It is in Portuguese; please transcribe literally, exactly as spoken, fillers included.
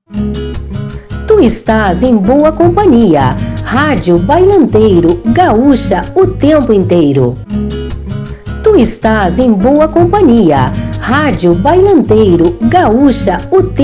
Tu estás em boa companhia. Rádio Bailanteiro, gaúcha o tempo inteiro. Tu estás em boa companhia. Rádio Bailanteiro, gaúcha o tempo